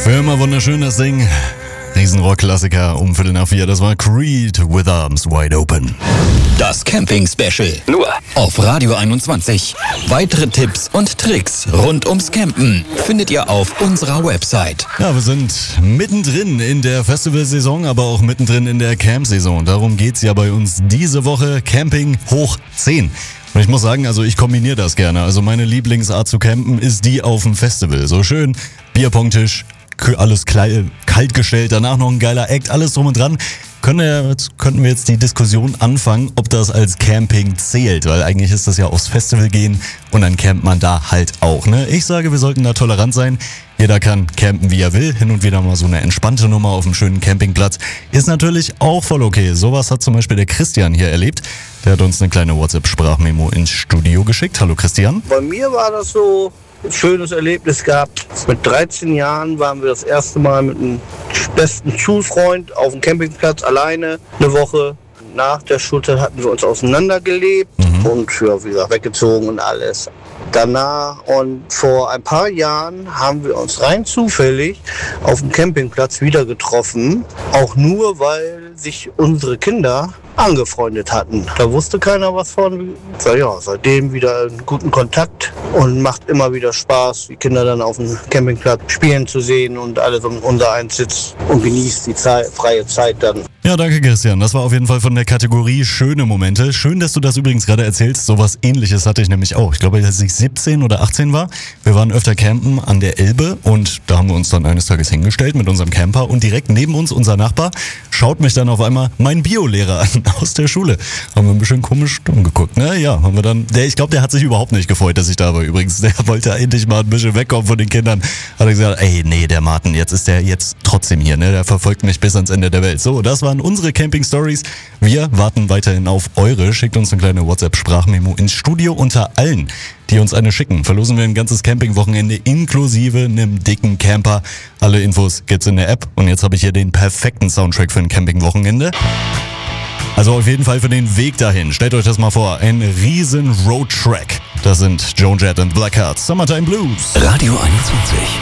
Für immer wunderschön das Ding. Riesenrock-Klassiker um 3:45. Das war Creed with Arms Wide Open. Das Camping-Special. Nur auf Radio 21. Weitere Tipps und Tricks rund ums Campen findet ihr auf unserer Website. Ja, wir sind mittendrin in der Festivalsaison, aber auch mittendrin in der Camp-Saison. Darum geht's ja bei uns diese Woche. Camping hoch 10. Und ich muss sagen, also ich kombiniere das gerne. Also meine Lieblingsart zu campen ist die auf dem Festival. So schön, Bierpongtisch, alles kalt gestellt, danach noch ein geiler Act, alles drum und dran. Könnten wir jetzt die Diskussion anfangen, ob das als Camping zählt, weil eigentlich ist das ja aufs Festival gehen und dann campt man da halt auch, ne? Ich sage, wir sollten da tolerant sein. Jeder kann campen, wie er will. Hin und wieder mal so eine entspannte Nummer auf einem schönen Campingplatz ist natürlich auch voll okay. Sowas hat zum Beispiel der Christian hier erlebt. Der hat uns eine kleine WhatsApp-Sprachmemo ins Studio geschickt. Hallo Christian. Bei mir war das so ein schönes Erlebnis gehabt. Mit 13 Jahren waren wir das erste Mal mit einem besten Schulfreund auf dem Campingplatz alleine eine Woche. Nach der Schulzeit hatten wir uns auseinandergelebt und ja, wie gesagt, weggezogen und alles. Danach und vor ein paar Jahren haben wir uns rein zufällig auf dem Campingplatz wieder getroffen. Auch nur, weil sich unsere Kinder angefreundet hatten. Da wusste keiner was von. Ja, seitdem wieder einen guten Kontakt und macht immer wieder Spaß, die Kinder dann auf dem Campingplatz spielen zu sehen und alles um unser eins sitzt und genießt die freie Zeit dann. Ja, danke Christian. Das war auf jeden Fall von der Kategorie schöne Momente. Schön, dass du das übrigens gerade erzählst. Sowas Ähnliches hatte ich nämlich auch. Ich glaube, als ich 17 oder 18 war. Wir waren öfter campen an der Elbe und da haben wir uns dann eines Tages hingestellt mit unserem Camper und direkt neben uns, unser Nachbar, schaut mich dann auf einmal mein Biolehrer an aus der Schule. Haben wir ein bisschen komisch dumm geguckt, ne? Ja, haben wir dann, ich glaube, der hat sich überhaupt nicht gefreut, dass ich da war übrigens. Der wollte endlich mal ein bisschen wegkommen von den Kindern. Hat er gesagt, ey, nee, der Martin, jetzt ist der jetzt trotzdem hier, ne? Der verfolgt mich bis ans Ende der Welt. So, das waren unsere Camping-Stories. Wir warten weiterhin auf eure. Schickt uns eine kleine WhatsApp-Sprachmemo ins Studio. Unter allen, die uns eine schicken, verlosen wir ein ganzes Campingwochenende inklusive einem dicken Camper. Alle Infos gibt's in der App. Und jetzt habe ich hier den perfekten Soundtrack für ein Campingwochenende. Also auf jeden Fall für den Weg dahin. Stellt euch das mal vor, ein riesen Roadtrack. Das sind Joan Jett und Blackheart, Summertime Blues. Radio 21.